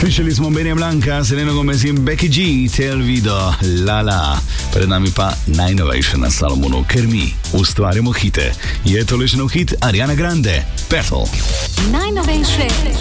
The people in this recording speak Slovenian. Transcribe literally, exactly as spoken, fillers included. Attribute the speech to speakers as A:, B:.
A: Slišali smo Benja Blanka, Seleno Gomez in Becky G, Tel Vido, Lala. Pred nami pa najnovejše na Salomonu, ker mi ustvarjamo hite. Je to le še nov hit Ariana Grande, Petal.
B: Najnovejše